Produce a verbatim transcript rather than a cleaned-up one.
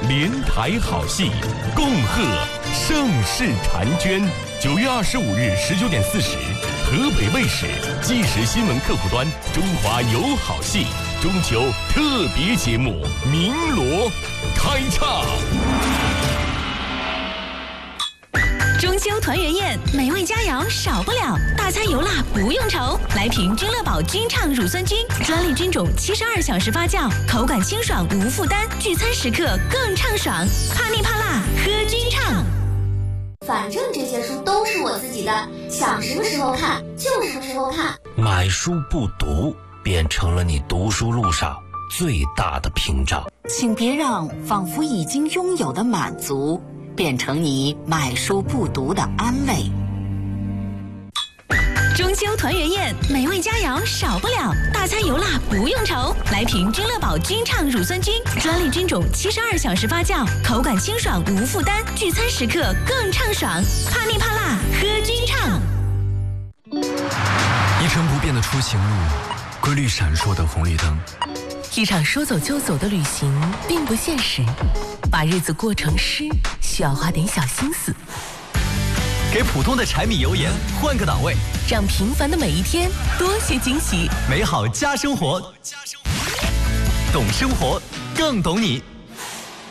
连台好戏，恭贺盛世婵娟。九月二十五日十九点四十，河北卫视即时新闻客户端《中华有好戏》中秋特别节目《鸣锣》开唱。 中秋团圆宴，美味佳肴少不了，大餐油辣不用愁。来瓶君乐宝君畅乳酸菌，专利菌种，七十二小时发酵，口感清爽无负担，聚餐时刻更畅爽。怕腻怕辣，喝君畅。 反正这些书都是我自己的，想什么时候看就什么时候看。 买书不读，变成了你读书路上最大的屏障。 请别让仿佛已经拥有的满足变成你买书不读的安慰。 中秋团圆宴，美味佳肴少不了，大餐油辣不用愁。来瓶君乐宝君畅乳酸菌，专利菌种，七十二小时发酵，口感清爽无负担，聚餐时刻更畅爽。怕腻怕辣，喝君畅。 一成不变的出行路，规律闪烁的红绿灯。 一场说走就走的旅行并不现实，把日子过成诗需要花点小心思。 给普通的柴米油盐换个档位， 让平凡的每一天多些惊喜。 美好加生活，懂生活更懂你。